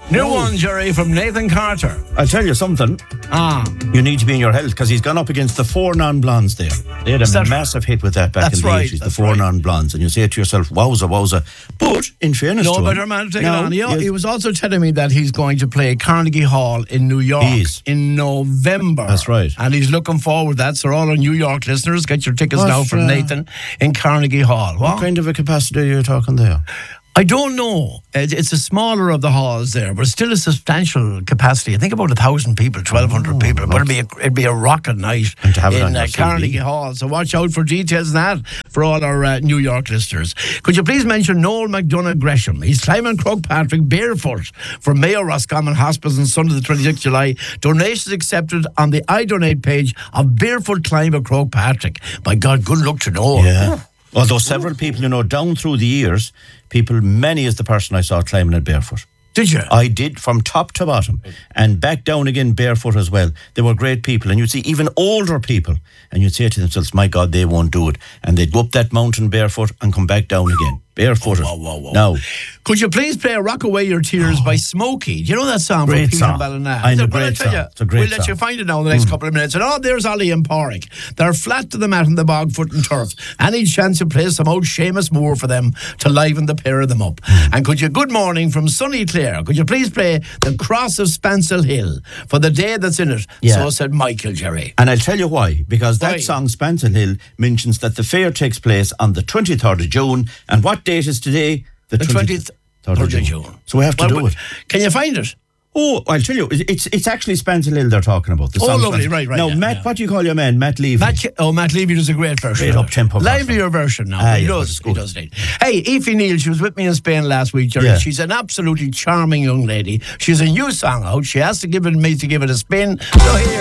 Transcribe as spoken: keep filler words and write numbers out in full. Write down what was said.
New No. one, Jerry, from Nathan Carter. I'll tell you something. Ah, You need to be in your health because he's gone up against the four non-blondes there. They had a that- massive hit with that back That's in the right, eighties, the that's four right. non-blondes. And you say to yourself, wowza, wowza. But in fairness no to better him, man to take now, it on. He, he is- he was also telling me that he's going to play Carnegie Hall in New York He is. in November. That's right. And he's looking forward to that. So all our New York listeners, get your tickets What, now from uh, Nathan in Carnegie Hall. what What? kind of a capacity are you talking there? I don't know. It- It's a smaller of the halls there, but still a substantial capacity. I think about a thousand people, twelve hundred people. But it'd be a, it'd be a rocket night And to have it on in your uh, C V. Carnegie Hall. So watch out for details on that for all our uh, New York listeners. Could you please mention Noel McDonough Gresham? He's climbing Croagh-Patrick barefoot from Mayo Roscommon Hospice on Sunday the twenty-sixth of July. Donations accepted on the I Donate page of Barefoot Climb of Croagh-Patrick. My God, good luck to Noel. Yeah. Although several people, you know, down through the years, people, many is the person I saw climbing it barefoot. Did you? I did from top to bottom and back down again barefoot as well. They were great people. And you'd see even older people and you'd say to themselves, my God, they won't do it. And they'd go up that mountain barefoot and come back down again. Barefooted. Whoa, whoa, whoa. Now, Could you please play Rock Away Your Tears by Smokey? Do you know that song Great from Peter song. Ballina? I know, Well, great I'll tell song. you, It's a great we'll let song. you find it now in the next couple of minutes. And oh, there's Ollie and Porrick. They're flat to the mat in the bog, foot and turf. Any chance to play some old Seamus Moore for them to liven the pair of them up. And could you, good morning from sunny Clare, could you please play The Cross of Spancel Hill for the day that's in it? Yeah. So said Michael, Jerry. and I'll tell you why. Because that Why? song, Spancel Hill, mentions that the fair takes place on the twenty-third of June. And what date is today? The twentieth of June. So we have to Well, do well, it. Can you find it? Oh, I'll tell you, it's it's actually Spancel Hill they're talking about. The Oh, song lovely, Spancel- right, right, Now, yeah, Matt, yeah. what do you call your man? Matt Levy. Matt, Ke- oh, Matt Levy does a great version. Great up-tempo version. Livelier version now. Ah, he yeah, but does. it's He good. does indeed. Hey, Aoife Neal, she was with me in Spain last week, Jerry. Yeah. She's an absolutely charming young lady. She's a new song out. She has to give it me to give it a spin. So here